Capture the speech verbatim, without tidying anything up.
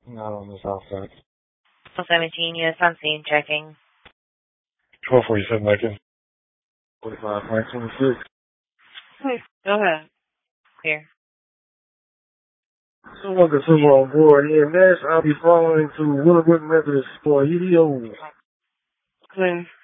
Not on the south side. seventeen, yes, I'm seeing checking. twelve forty-seven, Lincoln. forty-five, nine twenty-six. Hey, go ahead. Here. Someone can come on board. E M S, I'll be following to Willowbrook Methodist for E D O. Clear.